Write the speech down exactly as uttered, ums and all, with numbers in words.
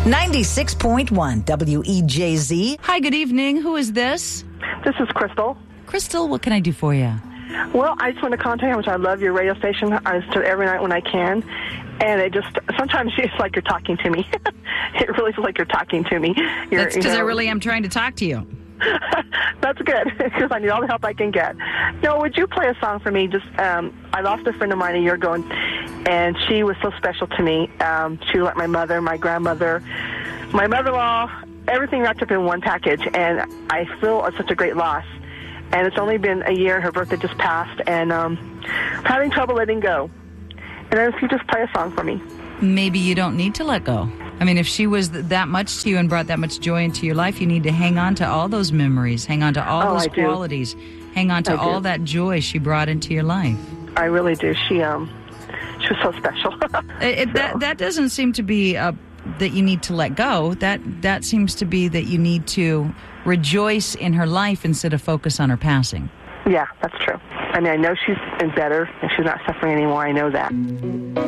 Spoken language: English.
ninety-six point one W E J Z. Hi, good evening. Who is this? This is Crystal. Crystal, what can I do for you? Well, I just want to contact you how much I love your radio station. I listen to it every night when I can. And it just, sometimes it's like you're talking to me. It really feels like you're talking to me. You're, That's because you know, I really am trying to talk to you. That's good, because I need all the help I can get. No, would you play a song for me? Just, um, I lost a friend of mine a year ago, and, and she was so special to me. Um, she was like my mother, my grandmother, my mother-in-law, everything wrapped up in one package, and I feel it's such a great loss. And it's only been a year. Her birthday just passed, and um, I'm having trouble letting go. And if you just play a song for me. Maybe you don't need to let go. I mean, if she was th- that much to you and brought that much joy into your life, you need to hang on to all those memories, hang on to all Oh, those I do. qualities, hang on to I all do. that joy she brought into your life. I really do. She um, she was so special. It, it, So- that that doesn't seem to be uh, that you need to let go. That that seems to be that you need to rejoice in her life instead of focus on her passing. Yeah, that's true. I mean, I know she's better and she's not suffering anymore. I know that.